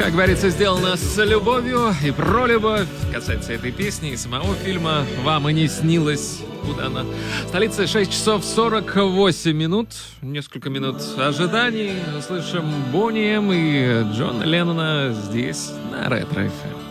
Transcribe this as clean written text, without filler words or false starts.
Как говорится, сделано с любовью и про любовь. Касается этой песни и самого фильма «Вам и не снилось». Куда она? Столица 6 часов 48 минут. Несколько минут ожиданий. Услышим Бонни М и Джона Леннона здесь, на Ретро FM.